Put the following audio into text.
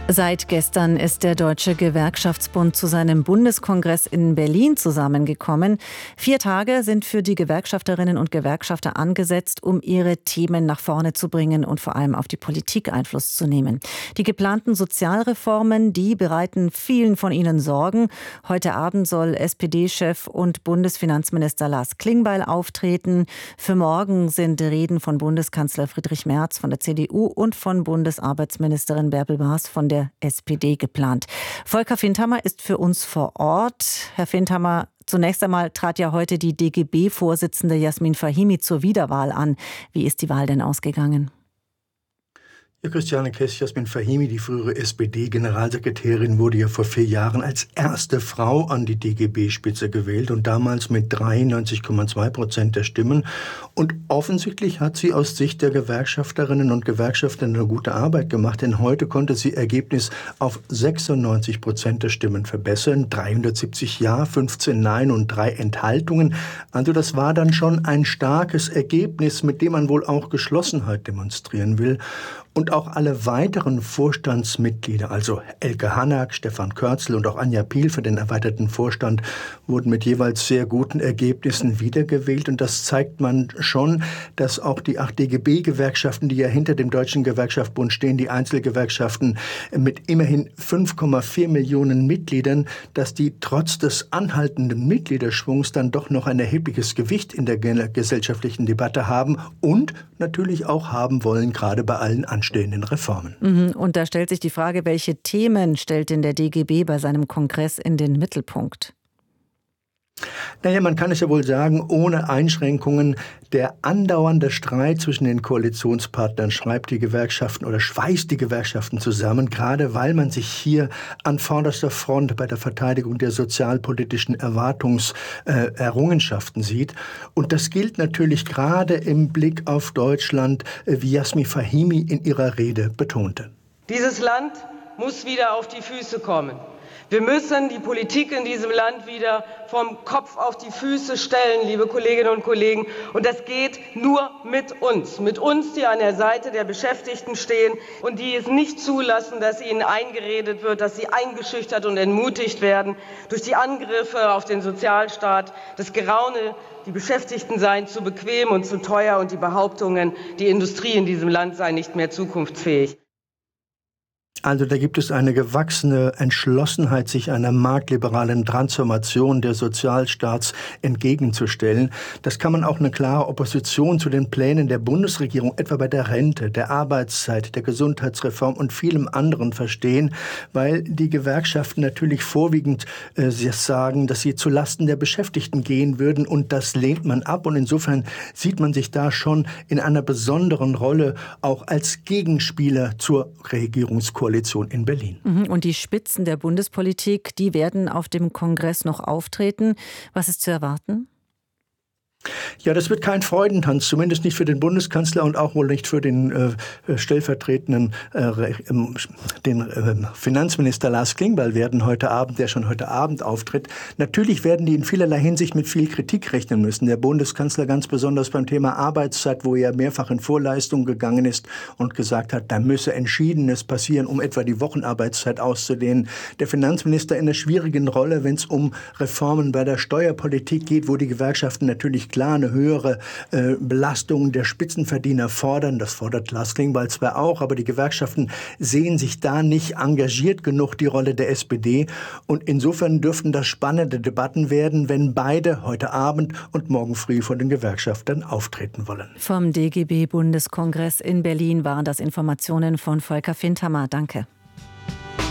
Seit gestern ist der Deutsche Gewerkschaftsbund zu seinem Bundeskongress in Berlin zusammengekommen. 4 Tage sind für die Gewerkschafterinnen und Gewerkschafter angesetzt, um ihre Themen nach vorne zu bringen und vor allem auf die Politik Einfluss zu nehmen. Die geplanten Sozialreformen, die bereiten vielen von ihnen Sorgen. Heute Abend soll SPD-Chef und Bundesfinanzminister Lars Klingbeil auftreten. Für morgen sind Reden von Bundeskanzler Friedrich Merz von der CDU und von Bundesarbeitsministerin Bärbel Baas von der SPD geplant. Volker Findhammer ist für uns vor Ort. Herr Findhammer, zunächst einmal trat ja heute die DGB-Vorsitzende Jasmin Fahimi zur Wiederwahl an. Wie ist die Wahl denn ausgegangen? Ja, Christiane Kess, Jasmin Fahimi, die frühere SPD-Generalsekretärin, wurde ja vor 4 Jahren als erste Frau an die DGB-Spitze gewählt und damals mit 93,2% der Stimmen. Und offensichtlich hat sie aus Sicht der Gewerkschafterinnen und Gewerkschafter eine gute Arbeit gemacht, denn heute konnte sie Ergebnis auf 96% der Stimmen verbessern. 370 Ja, 15 Nein und 3 Enthaltungen. Also das war dann schon ein starkes Ergebnis, mit dem man wohl auch Geschlossenheit demonstrieren will. Und auch alle weiteren Vorstandsmitglieder, also Elke Hanak, Stefan Körzel und auch Anja Piel für den erweiterten Vorstand, wurden mit jeweils sehr guten Ergebnissen wiedergewählt. Und das zeigt man schon, dass auch die 8 DGB-Gewerkschaften, die ja hinter dem Deutschen Gewerkschaftsbund stehen, die Einzelgewerkschaften mit immerhin 5,4 Millionen Mitgliedern, dass die trotz des anhaltenden Mitgliederschwungs dann doch noch ein erhebliches Gewicht in der gesellschaftlichen Debatte haben und natürlich auch haben wollen, gerade bei allen anstehenden Reformen. Und da stellt sich die Frage, welche Themen stellt denn der DGB bei seinem Kongress in den Mittelpunkt? Naja, man kann es ja wohl sagen, ohne Einschränkungen, der andauernde Streit zwischen den Koalitionspartnern schweißt die Gewerkschaften zusammen, gerade weil man sich hier an vorderster Front bei der Verteidigung der sozialpolitischen Errungenschaften sieht. Und das gilt natürlich gerade im Blick auf Deutschland, wie Jasmin Fahimi in ihrer Rede betonte. Dieses Land muss wieder auf die Füße kommen. Wir müssen die Politik in diesem Land wieder vom Kopf auf die Füße stellen, liebe Kolleginnen und Kollegen. Und das geht nur mit uns, die an der Seite der Beschäftigten stehen und die es nicht zulassen, dass ihnen eingeredet wird, dass sie eingeschüchtert und entmutigt werden durch die Angriffe auf den Sozialstaat, das Geraune, die Beschäftigten seien zu bequem und zu teuer und die Behauptungen, die Industrie in diesem Land sei nicht mehr zukunftsfähig. Also da gibt es eine gewachsene Entschlossenheit, sich einer marktliberalen Transformation des Sozialstaats entgegenzustellen. Das kann man auch eine klare Opposition zu den Plänen der Bundesregierung, etwa bei der Rente, der Arbeitszeit, der Gesundheitsreform und vielem anderen verstehen, weil die Gewerkschaften natürlich vorwiegend sagen, dass sie zulasten der Beschäftigten gehen würden und das lehnt man ab. Und insofern sieht man sich da schon in einer besonderen Rolle auch als Gegenspieler zur Regierungskoalition in Berlin. Und die Spitzen der Bundespolitik, die werden auf dem Kongress noch auftreten. Was ist zu erwarten? Ja, das wird kein Freudentanz, zumindest nicht für den Bundeskanzler und auch wohl nicht für den stellvertretenden Finanzminister Lars Klingbeil der schon heute Abend auftritt. Natürlich werden die in vielerlei Hinsicht mit viel Kritik rechnen müssen. Der Bundeskanzler ganz besonders beim Thema Arbeitszeit, wo er mehrfach in Vorleistung gegangen ist und gesagt hat, da müsse Entschiedenes passieren, um etwa die Wochenarbeitszeit auszudehnen. Der Finanzminister in einer schwierigen Rolle, wenn es um Reformen bei der Steuerpolitik geht, wo die Gewerkschaften natürlich klar eine höhere Belastung der Spitzenverdiener fordern. Das fordert Lars Klingbeil zwar auch, aber die Gewerkschaften sehen sich da nicht engagiert genug, die Rolle der SPD. Und insofern dürften das spannende Debatten werden, wenn beide heute Abend und morgen früh von den Gewerkschaftern auftreten wollen. Vom DGB-Bundeskongress in Berlin waren das Informationen von Volker Findhammer. Danke.